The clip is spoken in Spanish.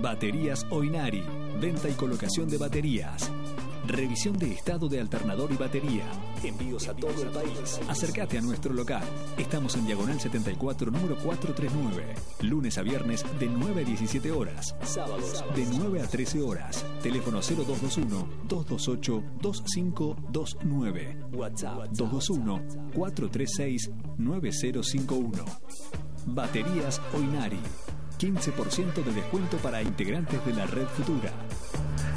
Baterías Oinari. Venta y colocación de baterías. Revisión de estado de alternador y batería. Envíos a todo el país. Acércate a nuestro local. Estamos en Diagonal 74, número 439. Lunes a viernes de 9 a 17 horas. Sábados de 9 a 13 horas. Teléfono 0221-228-2529. WhatsApp 221-436-9051. Baterías Oinari. 15% de descuento para integrantes de la Red Futura.